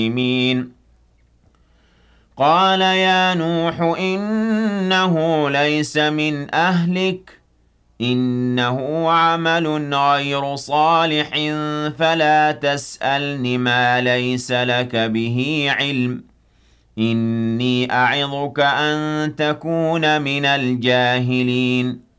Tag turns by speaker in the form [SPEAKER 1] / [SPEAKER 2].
[SPEAKER 1] مين قال يا نوح إنه ليس من أهلك إنه عمل غير صالح فلا تسألن ما ليس لك به علم إني أعظك أن تكون من الجاهلين